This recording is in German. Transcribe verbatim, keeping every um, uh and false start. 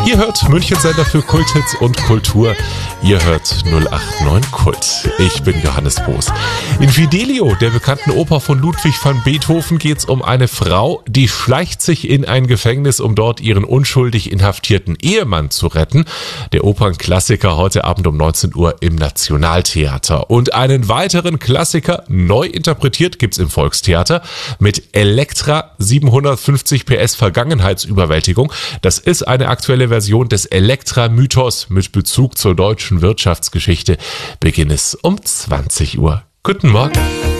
Ihr hört München Sender für Kulthits und Kultur. Ihr hört null acht neun Kult. Ich bin Johannes Boos. In Fidelio, der bekannten Oper von Ludwig van Beethoven, geht's um eine Frau, die schleicht sich in ein Gefängnis, um dort ihren unschuldig inhaftierten Ehemann zu retten. Der Opernklassiker heute Abend um neunzehn Uhr im Nationaltheater. Und einen weiteren Klassiker, neu interpretiert, gibt's im Volkstheater mit Elektra siebenhundertfünfzig P S Vergangenheitsüberwältigung. Das ist eine aktuelle Version des Elektra-Mythos mit Bezug zur deutschen Wirtschaftsgeschichte. Beginn es um zwanzig Uhr. Guten Morgen.